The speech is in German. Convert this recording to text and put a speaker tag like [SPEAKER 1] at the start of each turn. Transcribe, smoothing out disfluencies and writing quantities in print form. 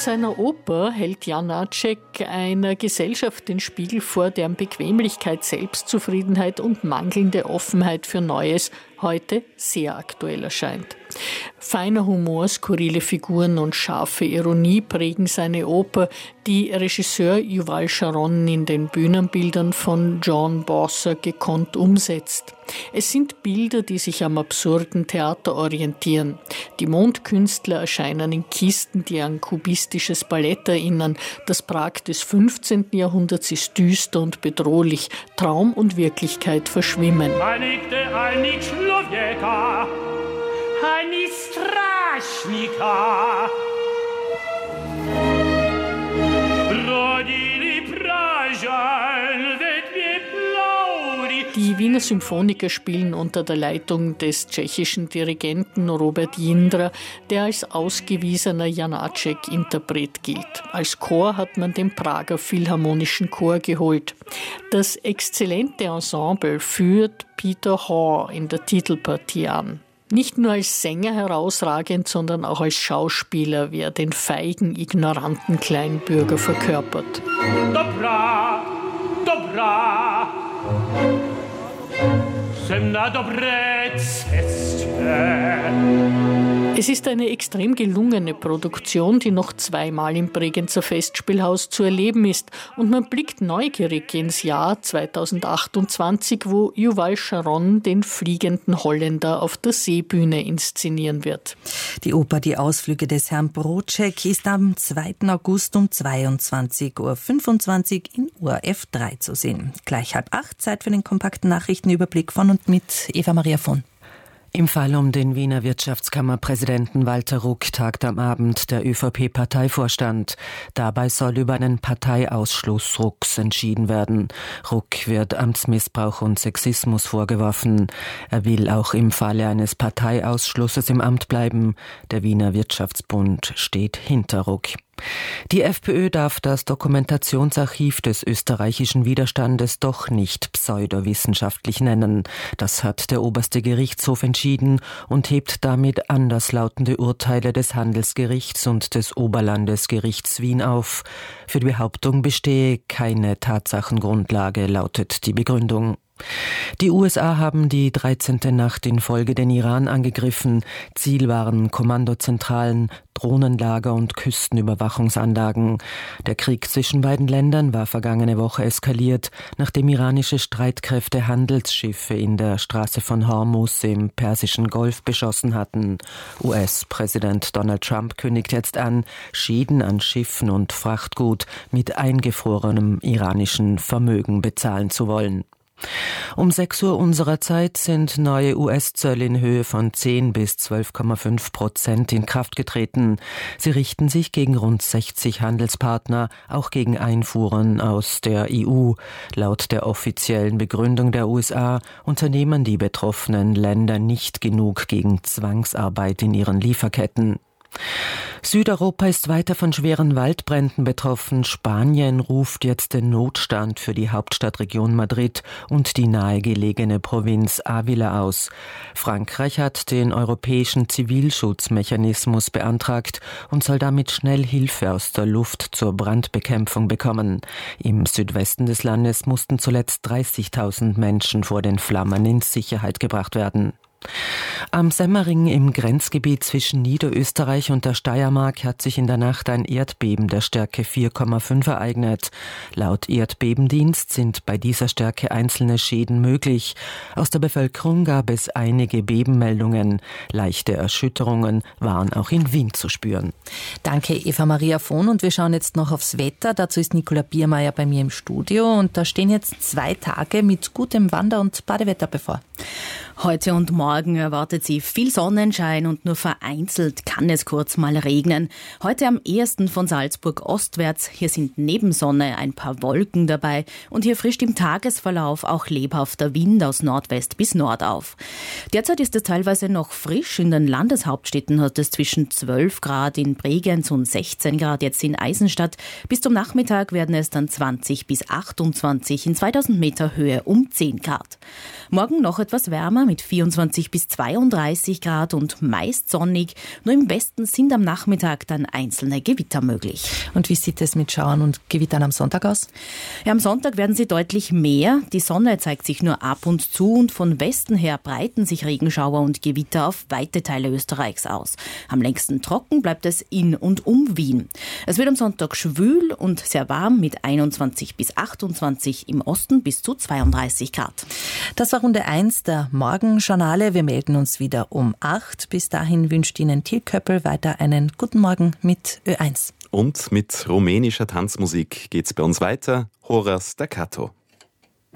[SPEAKER 1] seiner Oper hält Janáček einer Gesellschaft den Spiegel vor, deren Bequemlichkeit, Selbstzufriedenheit und mangelnde Offenheit für Neues heute sehr aktuell erscheint. Feiner Humor, skurrile Figuren und scharfe Ironie prägen seine Oper, die Regisseur Yuval Sharon in den Bühnenbildern von John Bosser gekonnt umsetzt. Es sind Bilder, die sich am absurden Theater orientieren. Die Mondkünstler erscheinen in Kisten, die an kubistisches Ballett erinnern. Das Prag des 15. Jahrhunderts ist düster und bedrohlich. Traum und Wirklichkeit verschwimmen. Die Wiener Symphoniker spielen unter der Leitung des tschechischen Dirigenten Robert Jindra, der als ausgewiesener Janáček-Interpret gilt. Als Chor hat man den Prager Philharmonischen Chor geholt. Das exzellente Ensemble führt Peter Haw in der Titelpartie an. Nicht nur als Sänger herausragend, sondern auch als Schauspieler, wie er den feigen, ignoranten Kleinbürger verkörpert. Dobra, dobra. Es ist eine extrem gelungene Produktion, die noch zweimal im Bregenzer Festspielhaus zu erleben ist. Und man blickt neugierig ins Jahr 2028, wo Yuval Sharon den fliegenden Holländer auf der Seebühne inszenieren wird.
[SPEAKER 2] Die Oper Die Ausflüge des Herrn Broček ist am 2. August um 22.25 Uhr in ORF 3 zu sehen. Gleich 7:30, Zeit für den kompakten Nachrichtenüberblick von und mit Eva-Maria von.
[SPEAKER 3] Im Fall um den Wiener Wirtschaftskammerpräsidenten Walter Ruck tagt am Abend der ÖVP-Parteivorstand. Dabei soll über einen Parteiausschluss Rucks entschieden werden. Ruck wird Amtsmissbrauch und Sexismus vorgeworfen. Er will auch im Falle eines Parteiausschlusses im Amt bleiben. Der Wiener Wirtschaftsbund steht hinter Ruck. Die FPÖ darf das Dokumentationsarchiv des österreichischen Widerstandes doch nicht pseudowissenschaftlich nennen. Das hat der oberste Gerichtshof entschieden und hebt damit anderslautende Urteile des Handelsgerichts und des Oberlandesgerichts Wien auf. Für die Behauptung bestehe keine Tatsachengrundlage, lautet die Begründung. Die USA haben die 13. Nacht in Folge den Iran angegriffen. Ziel waren Kommandozentralen, Drohnenlager und Küstenüberwachungsanlagen. Der Krieg zwischen beiden Ländern war vergangene Woche eskaliert, nachdem iranische Streitkräfte Handelsschiffe in der Straße von Hormuz im Persischen Golf beschossen hatten. US-Präsident Donald Trump kündigt jetzt an, Schäden an Schiffen und Frachtgut mit eingefrorenem iranischen Vermögen bezahlen zu wollen. Um 6 Uhr unserer Zeit sind neue US-Zölle in Höhe von 10 bis 12,5% in Kraft getreten. Sie richten sich gegen rund 60 Handelspartner, auch gegen Einfuhren aus der EU. Laut der offiziellen Begründung der USA unternehmen die betroffenen Länder nicht genug gegen Zwangsarbeit in ihren Lieferketten. Südeuropa ist weiter von schweren Waldbränden betroffen. Spanien ruft jetzt den Notstand für die Hauptstadtregion Madrid und die nahegelegene Provinz Ávila aus. Frankreich hat den europäischen Zivilschutzmechanismus beantragt und soll damit schnell Hilfe aus der Luft zur Brandbekämpfung bekommen. Im Südwesten des Landes mussten zuletzt 30.000 Menschen vor den Flammen in Sicherheit gebracht werden. Am Semmering im Grenzgebiet zwischen Niederösterreich und der Steiermark hat sich in der Nacht ein Erdbeben der Stärke 4,5 ereignet. Laut Erdbebendienst sind bei dieser Stärke einzelne Schäden möglich. Aus der Bevölkerung gab es einige Bebenmeldungen. Leichte Erschütterungen waren auch in Wien zu spüren.
[SPEAKER 2] Danke Eva-Maria von, und wir schauen jetzt noch aufs Wetter. Dazu ist Nicola Biermeier bei mir im Studio und da stehen jetzt 2 Tage mit gutem Wander- und Badewetter bevor.
[SPEAKER 4] Heute und morgen erwartet sie viel Sonnenschein und nur vereinzelt kann es kurz mal regnen. Heute am ehesten von Salzburg ostwärts. Hier sind neben Sonne ein paar Wolken dabei und hier frischt im Tagesverlauf auch lebhafter Wind aus Nordwest bis Nord auf. Derzeit ist es teilweise noch frisch. In den Landeshauptstädten hat es zwischen 12 Grad in Bregenz und 16 Grad jetzt in Eisenstadt. Bis zum Nachmittag werden es dann 20 bis 28 in 2000 Meter Höhe um 10 Grad. Morgen noch etwas wärmer mit 24 bis 32 Grad und meist sonnig. Nur im Westen sind am Nachmittag dann einzelne Gewitter möglich.
[SPEAKER 2] Und wie sieht es mit Schauern und Gewittern am Sonntag aus?
[SPEAKER 4] Ja, am Sonntag werden sie deutlich mehr. Die Sonne zeigt sich nur ab und zu und von Westen her breiten sich Regenschauer und Gewitter auf weite Teile Österreichs aus. Am längsten trocken bleibt es in und um Wien. Es wird am Sonntag schwül und sehr warm mit 21 bis 28, im Osten bis zu 32 Grad.
[SPEAKER 2] Das war Runde 1 der Morgenjournale. Wir melden uns wieder um 8. Bis dahin wünscht Ihnen Till Köppel weiter einen guten Morgen mit Ö1.
[SPEAKER 5] Und mit rumänischer Tanzmusik geht's bei uns weiter. Hora Staccato.